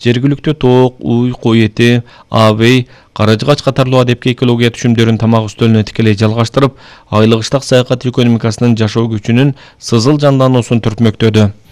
жергиликтүү тоок, уй, кой эти, абый, каражыгач катарлуу адепке экология түшүмдөрүн тамак үстөлүнө тикелей жалгаштырып, айлык ыштак саякат экономикасынын жашоо күчүнүн сызыл жандануусун түртмөктөдү.